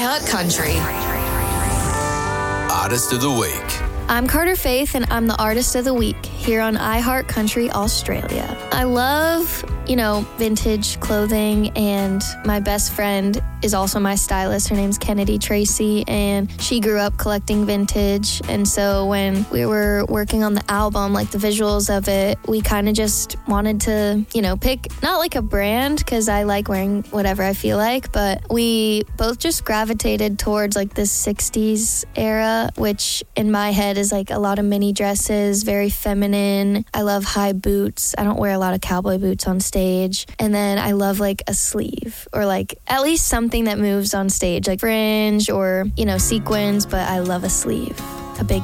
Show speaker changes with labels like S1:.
S1: iHeart Country.
S2: Artist of the Week.
S3: I'm Carter Faith, and I'm the Artist of the Week here on iHeart Country Australia. I love, vintage clothing, and my best friend is also my stylist. Her name's Kennedy Tracy, and she grew up collecting vintage. And so when we were working on the album, like the visuals of it, we kind of just wanted to, pick not like a brand, because I like wearing whatever I feel like, but we both just gravitated towards like this 60s era, which in my head is like a lot of mini dresses, very feminine. I love high boots. I don't wear a lot of cowboy boots on stage. And then I love like a sleeve, or like at least something that moves on stage, like fringe or, sequins, but I love a sleeve, a big